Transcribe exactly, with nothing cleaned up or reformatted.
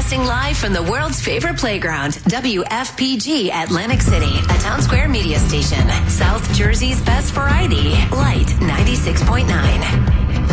Broadcasting live from the world's favorite playground, W F P G Atlantic City, a Town Square media station. South Jersey's best variety, Light ninety-six point nine.